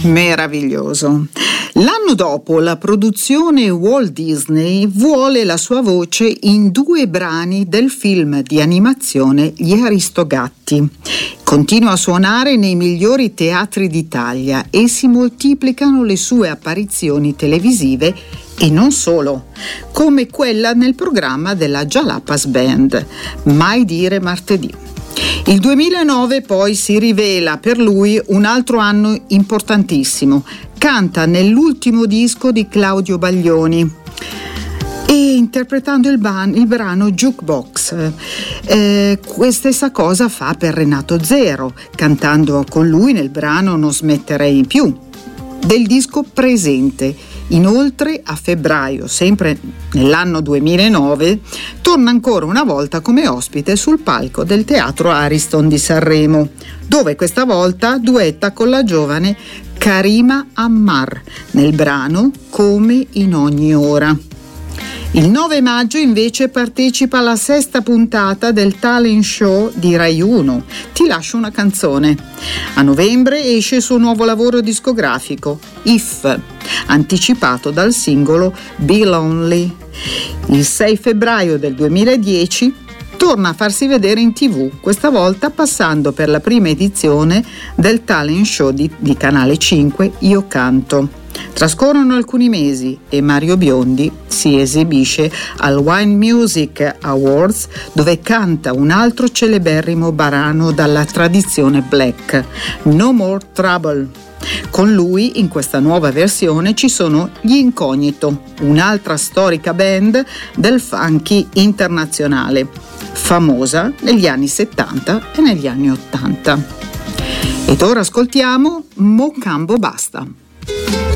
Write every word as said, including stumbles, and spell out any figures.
Meraviglioso. L'anno dopo la produzione Walt Disney vuole la sua voce in due brani del film di animazione Gli Aristogatti. Continua a suonare nei migliori teatri d'Italia e si moltiplicano le sue apparizioni televisive e non solo, come quella nel programma della Jalapas Band, Mai dire martedì. Il duemilanove poi si rivela per lui un altro anno importantissimo. Canta nell'ultimo disco di Claudio Baglioni e interpretando il, ban- il brano Jukebox. Eh, questa stessa cosa fa per Renato Zero, cantando con lui nel brano Non smetterei più, del disco Presente. Inoltre a febbraio, sempre nell'anno duemilanove, torna ancora una volta come ospite sul palco del Teatro Ariston di Sanremo, dove questa volta duetta con la giovane Karima Ammar nel brano Come in ogni ora. Il nove maggio invece partecipa alla sesta puntata del talent show di Rai uno, Ti lascio una canzone. A novembre esce il suo nuovo lavoro discografico, If, anticipato dal singolo Be Lonely. Il sei febbraio del duemiladieci torna a farsi vedere in tivù, questa volta passando per la prima edizione del talent show di, di Canale cinque Io Canto. Trascorrono alcuni mesi e Mario Biondi si esibisce al Wine Music Awards, dove canta un altro celeberrimo brano dalla tradizione black, No More Trouble. Con lui in questa nuova versione ci sono gli Incognito, un'altra storica band del funky internazionale, famosa negli anni settanta e negli anni ottanta. Ed ora ascoltiamo Mo Cambo Basta.